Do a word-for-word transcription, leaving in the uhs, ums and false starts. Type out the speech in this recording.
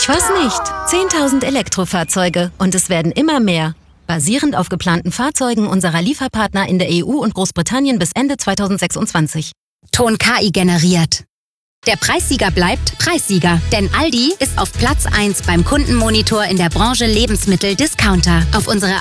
Ich weiß nicht. zehntausend Elektrofahrzeuge und es werden immer mehr. Basierend auf geplanten Fahrzeugen unserer Lieferpartner in der E U und Großbritannien bis Ende zweitausendsechsundzwanzig. Ton K I generiert. Der Preissieger bleibt Preissieger, denn Aldi ist auf Platz eins beim Kundenmonitor in der Branche Lebensmittel-Discounter. Auf unsere